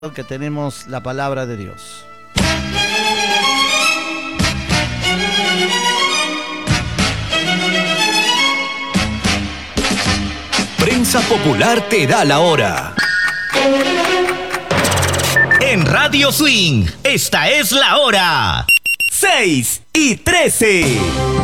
que tenemos la palabra de Dios. Prensa Popular te da la hora. En Radio Swing, esta es la hora. 6:13.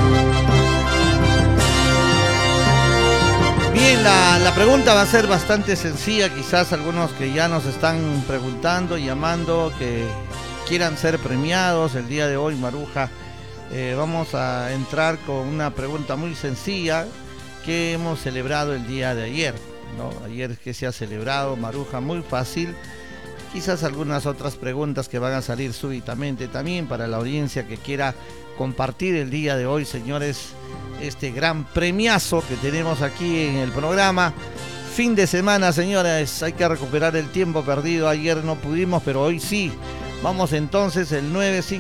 Bien, la pregunta va a ser bastante sencilla. Quizás algunos que ya nos están preguntando, llamando, que quieran ser premiados el día de hoy, Maruja. Vamos a entrar con una pregunta muy sencilla que hemos celebrado el día de ayer, ¿no? Ayer que se ha celebrado, Maruja, muy fácil. Quizás algunas otras preguntas que van a salir súbitamente también para la audiencia que quiera compartir el día de hoy, señores, este gran premiazo que tenemos aquí en el programa. Fin de semana, señores, hay que recuperar el tiempo perdido. Ayer no pudimos, pero hoy sí. Vamos entonces, el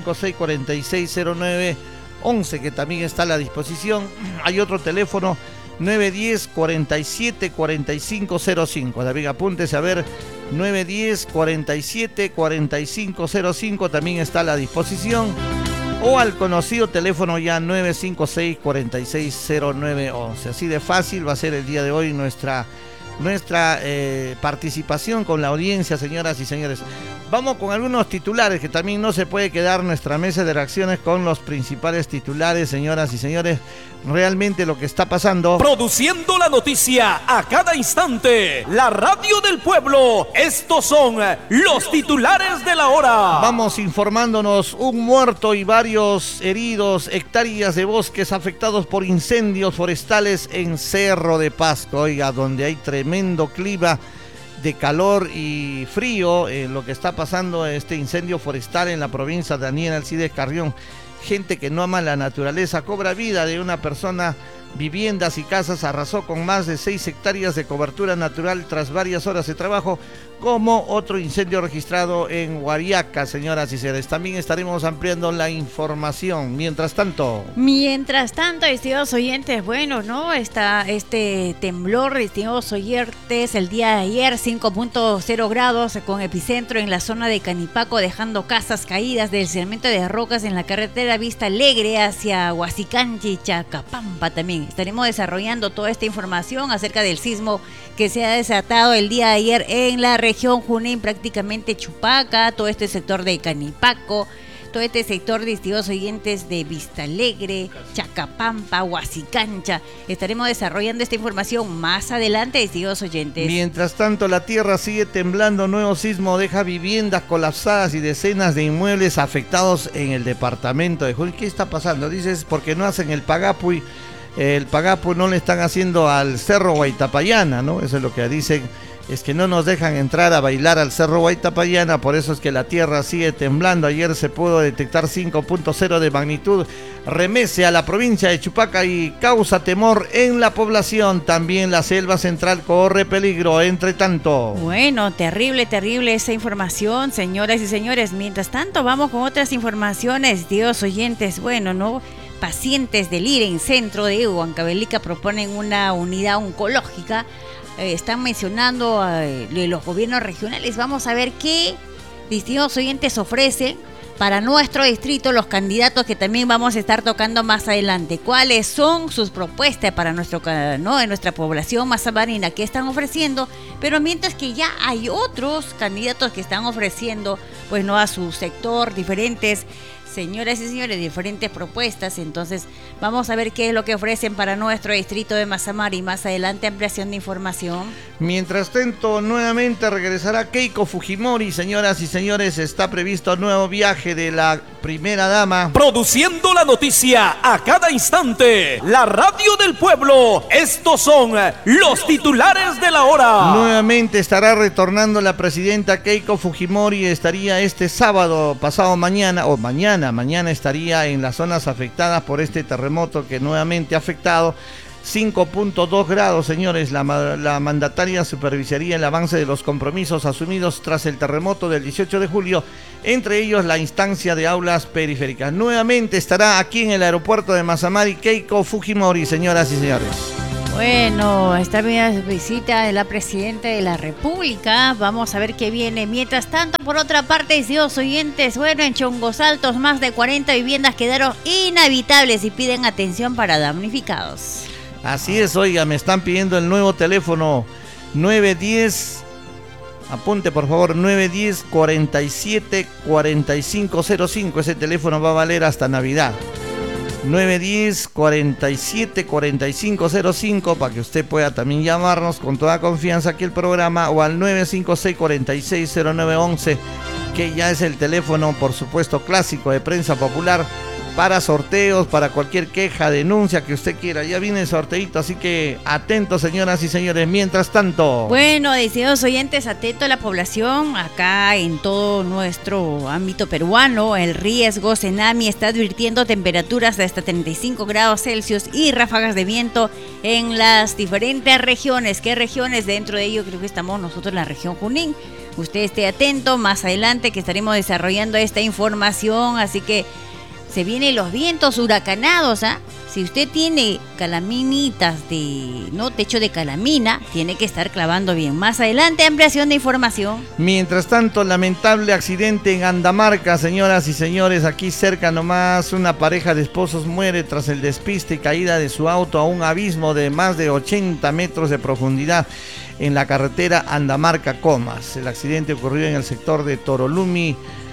956-4609-11, que también está a la disposición. Hay otro teléfono, 910-47-4505. David, apúntese a ver, 910-47-4505 también está a la disposición. O al conocido teléfono ya 956-460911. Así de fácil va a ser el día de hoy nuestra participación con la audiencia, señoras y señores. Vamos con algunos titulares, que también no se puede quedar nuestra mesa de reacciones con los principales titulares, señoras y señores. Realmente lo que está pasando. Produciendo la noticia a cada instante. La radio del pueblo. Estos son los titulares de la hora. Vamos informándonos: un muerto y varios heridos, hectáreas de bosques afectados por incendios forestales en Cerro de Pasco. Oiga, donde hay tremendo clima de calor y frío, lo que está pasando este incendio forestal en la provincia de Daniel Alcides Carrión. Gente que no ama la naturaleza cobra vida de una persona. Viviendas y casas arrasó con más de 6 hectáreas de cobertura natural tras varias horas de trabajo, como otro incendio registrado en Huariaca, señoras y señores. También estaremos ampliando la información. Mientras tanto, estimados oyentes, bueno, ¿no? Está este temblor, estimados oyentes, el día de ayer, 5.0 grados con epicentro en la zona de Canipaco, dejando casas caídas, deslizamiento de rocas en la carretera Vista Alegre hacia Huasicanchi y Chacapampa también. Estaremos desarrollando toda esta información acerca del sismo que se ha desatado el día de ayer en la región Junín, prácticamente Chupaca, todo este sector de Canipaco, todo este sector de estimados oyentes de Vista Alegre, Chacapampa, Huasicancha. Estaremos desarrollando esta información más adelante, estimados oyentes. Mientras tanto, la tierra sigue temblando. Nuevo sismo deja viviendas colapsadas y decenas de inmuebles afectados en el departamento de Junín. ¿Qué está pasando? Dices, porque no hacen el Pagapuy. El Pagapu no le están haciendo al Cerro Huaytapallana, ¿no? Eso es lo que dicen, es que no nos dejan entrar a bailar al Cerro Huaytapallana, por eso es que la tierra sigue temblando. Ayer se pudo detectar 5.0 de magnitud, remece a la provincia de Chupaca y causa temor en la población. También la selva central corre peligro, entre tanto. Bueno, terrible esa información, señoras y señores. Mientras tanto, vamos con otras informaciones, Dios oyentes. Bueno, ¿no? Pacientes del IREN Centro de Huancavelica proponen una unidad oncológica. Están mencionando los gobiernos regionales. Vamos a ver qué distintos oyentes ofrecen para nuestro distrito, los candidatos que también vamos a estar tocando más adelante. ¿Cuáles son sus propuestas para nuestra población mazamarina? ¿Qué están ofreciendo? Pero mientras que ya hay otros candidatos que están ofreciendo, pues no, a su sector, diferentes, señoras y señores, diferentes propuestas. Entonces vamos a ver qué es lo que ofrecen para nuestro distrito de Mazamar y más adelante ampliación de información. Mientras tanto, nuevamente regresará Keiko Fujimori, señoras y señores. Está previsto un nuevo viaje de la primera dama. Produciendo la noticia a cada instante. La radio del pueblo. Estos son los titulares de la hora. Nuevamente estará retornando la presidenta Keiko Fujimori. Estaría este sábado, pasado mañana, o mañana estaría en las zonas afectadas por este terremoto que nuevamente ha afectado. 5.2 grados, señores. La mandataria supervisaría el avance de los compromisos asumidos tras el terremoto del 18 de julio, entre ellos la instancia de aulas periféricas. Nuevamente estará aquí en el aeropuerto de Mazamar Keiko Fujimori, señoras y señores. Bueno, está bien la visita de la Presidenta de la República. Vamos a ver qué viene. Mientras tanto, por otra parte, estimados oyentes, bueno, en Chongos Altos más de 40 viviendas quedaron inhabitables y piden atención para damnificados. Así es, oiga, me están pidiendo el nuevo teléfono 910, apunte por favor, 910-47-4505. Ese teléfono va a valer hasta Navidad. 910-47-4505 para que usted pueda también llamarnos con toda confianza aquí el programa, o al 956-460911, que ya es el teléfono, por supuesto, clásico de Prensa Popular, para sorteos, para cualquier queja, denuncia que usted quiera. Ya viene el sorteito, así que atentos, señoras y señores. Mientras tanto, bueno, estimados oyentes, atento a la población acá en todo nuestro ámbito peruano. El riesgo Senami está advirtiendo temperaturas de hasta 35 grados Celsius y ráfagas de viento en las diferentes regiones. ¿Qué regiones? Dentro de ello creo que estamos nosotros en la región Junín. Usted esté atento más adelante que estaremos desarrollando esta información, así que se vienen los vientos huracanados, ¿ah? Si usted tiene calaminitas techo de calamina, tiene que estar clavando bien. Más adelante, ampliación de información. mientras tanto, lamentable accidente en Andamarca, señoras y señores. Aquí cerca nomás, una pareja de esposos muere tras el despiste y caída de su auto a un abismo de más de 80 metros de profundidad en la carretera Andamarca-Comas. El accidente ocurrió en el sector de Torolumi,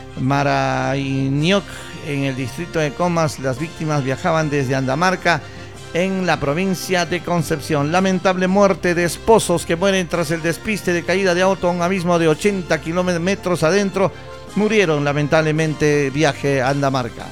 Marañoc, en el distrito de Comas. Las víctimas viajaban desde Andamarca, en la provincia de Concepción. Lamentable muerte de esposos que mueren tras el despiste de caída de auto a un abismo de 80 kilómetros adentro. Murieron lamentablemente viaje a Andamarca.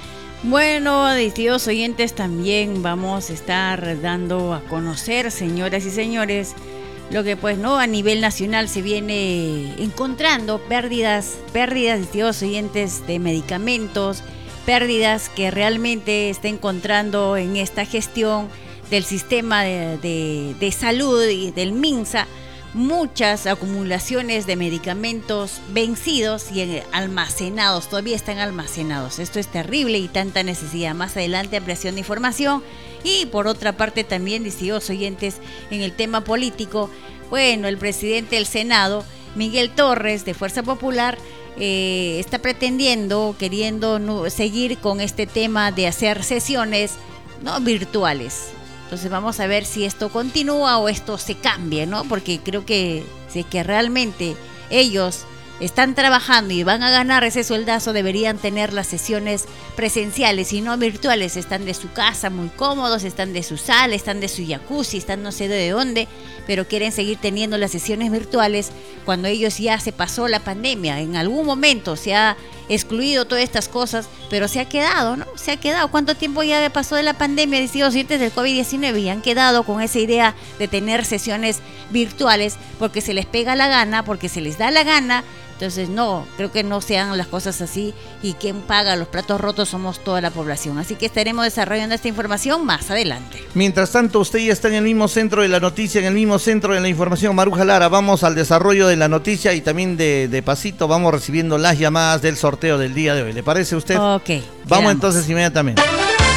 Bueno, distintos oyentes, también vamos a estar dando a conocer, señoras y señores, lo que pues no a nivel nacional se viene encontrando pérdidas, distintos oyentes, de medicamentos, pérdidas que realmente está encontrando en esta gestión del sistema de salud y del MINSA, muchas acumulaciones de medicamentos vencidos y almacenados, todavía están almacenados. Esto es terrible y tanta necesidad. Más adelante, ampliación de información. Y por otra parte también, distintos oyentes, en el tema político, bueno, el presidente del Senado, Miguel Torres, de Fuerza Popular, está queriendo seguir con este tema de hacer sesiones virtuales. Entonces vamos a ver si esto continúa o esto se cambia, ¿no? Porque creo que si que realmente ellos están trabajando y van a ganar ese sueldazo, deberían tener las sesiones presenciales y no virtuales. Están de su casa muy cómodos, están de su sala, están de su jacuzzi, están no sé de dónde, pero quieren seguir teniendo las sesiones virtuales cuando ellos ya se pasó la pandemia. En algún momento se ha excluido todas estas cosas, pero se ha quedado, ¿no? Se ha quedado. ¿Cuánto tiempo ya pasó de la pandemia, distintos oyentes, del COVID-19? Y han quedado con esa idea de tener sesiones virtuales porque se les pega la gana, porque se les da la gana. Entonces no, creo que no sean las cosas así, y quien paga los platos rotos somos toda la población. Así que estaremos desarrollando esta información más adelante. Mientras tanto, usted ya está en el mismo centro de la noticia, en el mismo centro de la información. Maruja Lara, vamos al desarrollo de la noticia y también de pasito vamos recibiendo las llamadas del sorteo del día de hoy. ¿Le parece a usted? Ok. Vamos entonces inmediatamente.